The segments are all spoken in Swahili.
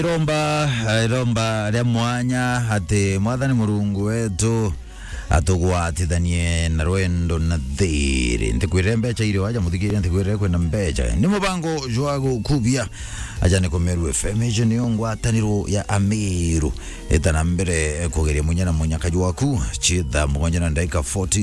Iromba rya mwanya ati mwathani Murungu wetu atugwatithanie na rwendo na thiri ndikwire mbeca iri waja muthikire ndikwire kwena mbeca ni mubango jwago kubia aja ni Meru FM ni ngwataniro ya Amiru etana mbere kugeria munyana munyaka jwaku chitha mugonyana ndaika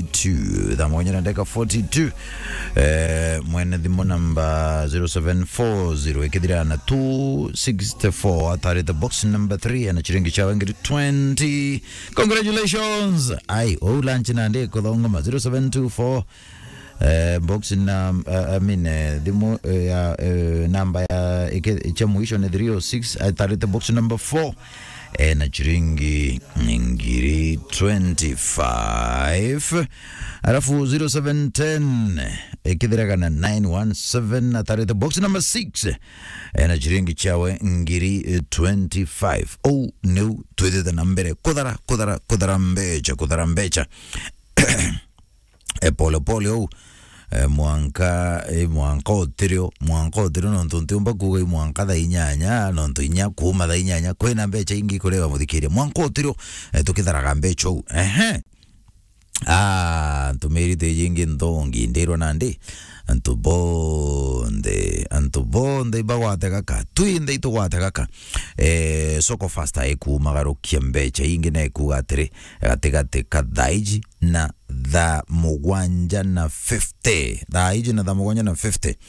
42 mwene thimo namba 0740 ikithira na 264 atari the box number 3 and chiringi chawe ngiri 20. Congratulations. Lunch na ndi kuthongoma 0724 box na demo ya namba ya ichemuisho ni 306 atari the box number 4 na chiringi ngiri 25. Alafu 0710 ikithiraga na 917 atari the box number 6 na chiringi chawe ngiri 25. Oh no, twede na mbere kudara mbecha pole mwanka otirio no ntuntumba kuga mwanka da inyanya no ntunya kuma da inyanya kwena mbecha ingi kurewa muthikiria mwanka otirio tukitharaga mbecho tumerite jingi ndongi ndero nandi antubonde bawate kaka tuinde itwate kaka soko fasta ekumagarukia mbecha ingi na ekugatire gatigate kadhaiji na tha mugwanja na 50 dhaiji na tha mugwanja na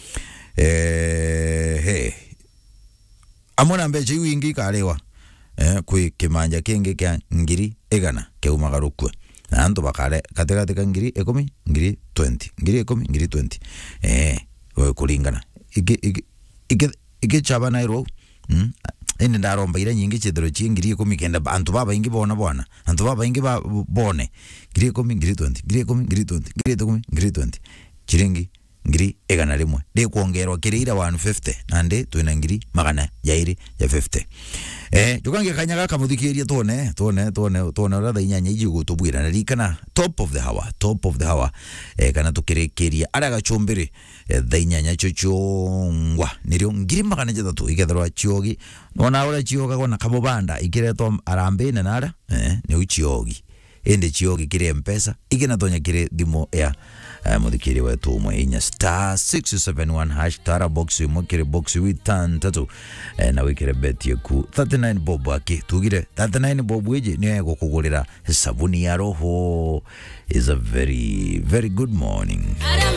50 amona mbecha ingi karewa kwi kimanja kingi kya ngiri igana keumagarukwa na anto bakare katika ngiri 10 ngiri 20 ngiri 10 ngiri 20 kulingana ige chaba nairo ende ndaromba ira nyingi chedro chingiri 10 kenda antu baba ingi bona antu baba ingi bone ngiri 10 ngiri 20 ngiri 10 ngiri 20 ngiri 10 ngiri 20 chiringi ngiri egana rimwe de kuongerwa kirira 150 nande twina ngiri magana yairi ya 50 jukange kanyaga kamuthikiria tuone ratha inyanya iji gutubwira na rikana top of the hour kana tukirekeria ara gachumbiri tha inyanya chochongwa nirio ngiri magana jatatu ikethirwa chiogi nona ura chioga gona kamubanda ikiretwa arambe na nara ni uchiogi ende chiogi kire mpesa igena tonya kire dimo ya muthikiri wetu umwe inya *671# tara box mukire box witan tatu na wikire beti ku 39 bob aki tugire 39 bob weje ni yego kugurira sabuni ya roho is a very very good morning.